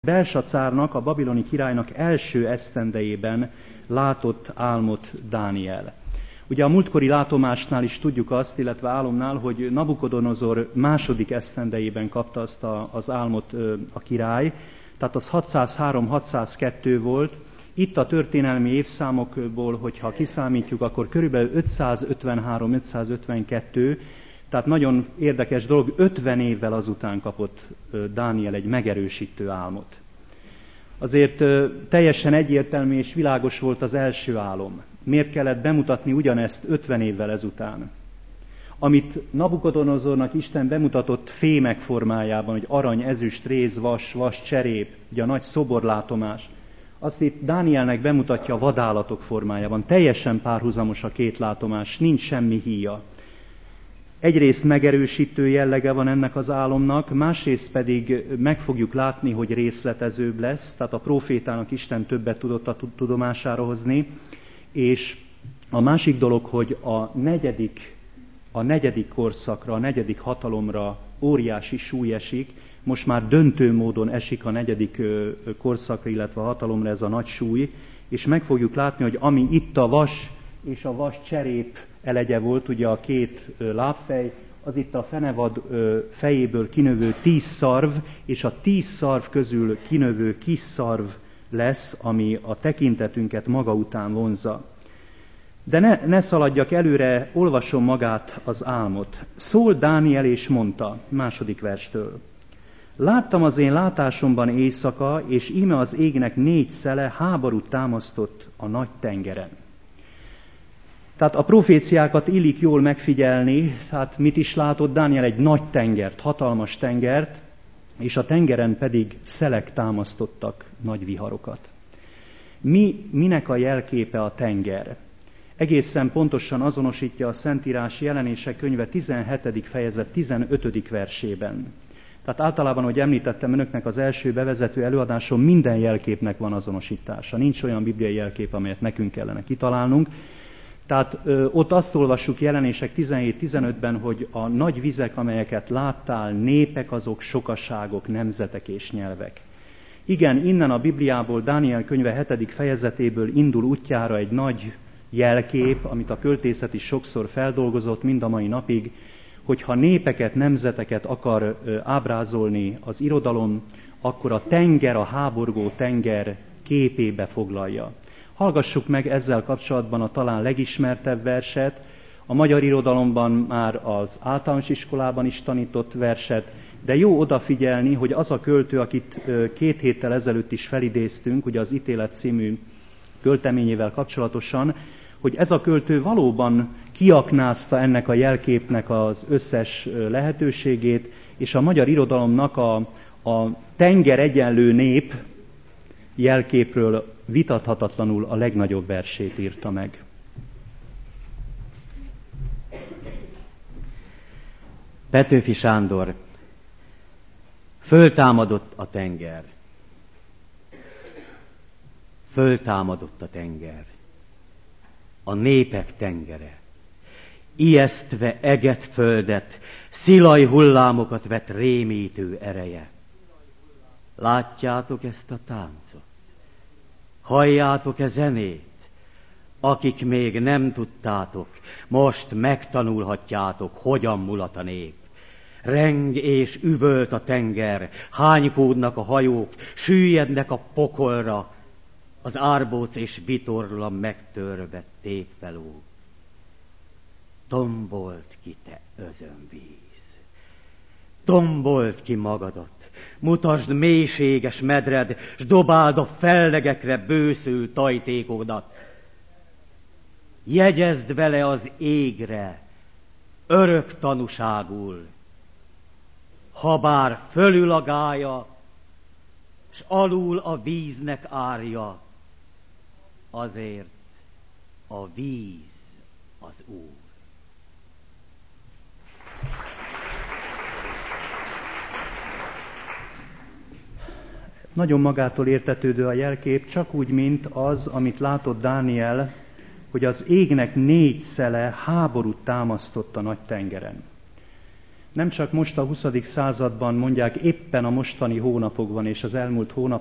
Belsacárnak, a babiloni királynak első esztendejében látott álmot Dániel. Ugye a múltkori látomásnál is tudjuk azt, illetve álomnál, hogy Nabukodonozor második esztendejében kapta azt az álmot a király, tehát az 603-602 volt. Itt a történelmi évszámokból, hogyha kiszámítjuk, akkor körülbelül 553-552, tehát nagyon érdekes dolog, 50 évvel azután kapott Dániel egy megerősítő álmot. Azért teljesen egyértelmű és világos volt az első álom. Miért kellett bemutatni ugyanezt 50 évvel ezután? Amit Nabukodonozornak Isten bemutatott fémek formájában, hogy arany, ezüst, réz, vas, cserép, ugye a nagy szoborlátomás, azt itt Dánielnek bemutatja a vadállatok formájában. Teljesen párhuzamos a két látomás, nincs semmi híja. Egyrészt megerősítő jellege van ennek az álomnak, másrészt pedig meg fogjuk látni, hogy részletezőbb lesz, tehát a prófétának Isten többet tudott a tudomására hozni, és a másik dolog, hogy a negyedik korszakra, a negyedik hatalomra óriási súly esik, most már döntő módon esik a negyedik korszakra, illetve a hatalomra ez a nagy súly, és meg fogjuk látni, hogy ami itt a vas és a vas cserép elegye volt, ugye a két lábfej, az itt a fenevad fejéből kinövő 10 szarv, és a 10 szarv közül kinövő kis szarv lesz, ami a tekintetünket maga után vonzza. De ne szaladjak előre, olvasom magát az álmot. Szól Dániel és mondta, második verstől. Láttam az én látásomban éjszaka, és íme az égnek 4 szele háborút támasztott a nagy tengeren. Tehát a proféciákat illik jól megfigyelni, tehát mit is látott Dániel? Egy nagy tengert, hatalmas tengert, és a tengeren pedig szelek támasztottak nagy viharokat. Minek a jelképe a tenger? Egészen pontosan azonosítja a Szentírás Jelenések könyve 17. fejezet 15. versében. Tehát általában, ahogy említettem önöknek az első bevezető előadáson, minden jelképnek van azonosítása. Nincs olyan bibliai jelkép, amelyet nekünk kellene kitalálnunk. Tehát ott azt olvassuk Jelenések 17-15-ben, hogy a nagy vizek, amelyeket láttál, népek azok, sokaságok, nemzetek és nyelvek. Igen, innen a Bibliából, Dániel könyve 7. fejezetéből indul útjára egy nagy jelkép, amit a költészet is sokszor feldolgozott mind a mai napig, hogyha népeket, nemzeteket akar ábrázolni az irodalom, akkor a tenger, a háborgó tenger képébe foglalja. Hallgassuk meg ezzel kapcsolatban a talán legismertebb verset, a magyar irodalomban már az általános iskolában is tanított verset, de jó odafigyelni, hogy az a költő, akit 2 héttel ezelőtt is felidéztünk, ugye az Ítélet című költeményével kapcsolatosan, hogy ez a költő valóban kiaknázta ennek a jelképnek az összes lehetőségét, és a magyar irodalomnak a tenger egyenlő nép jelképről vitathatatlanul a legnagyobb versét írta meg. Petőfi Sándor. Föltámadott a tenger. Föltámadott a tenger. A népek tengere. Ijesztve eget földet, szilaj hullámokat vett rémítő ereje. Látjátok ezt a táncot? Halljátok-e zenét? Akik még nem tudtátok, most megtanulhatjátok, hogyan mulat a nép. Reng és üvölt a tenger, hánykódnak a hajók, süllyednek a pokolra, az árbóc és vitorla megtörve tépfeló. Tombolt ki, te özönvíz, tombolt ki magadat, mutasd mélységes medred, s dobáld a fellegekre bőszül tajtékodat. Jegyezd vele az égre, örök tanúságul, habár fölül a gálya, s alul a víznek árja, azért a víz az Úr. Nagyon magától értetődő a jelkép, csak úgy, mint az, amit látott Dániel, hogy az égnek 4 szele háborút támasztott a nagy tengeren. Nem csak most a 20. században mondják, éppen a mostani hónapokban és az elmúlt hónapokban,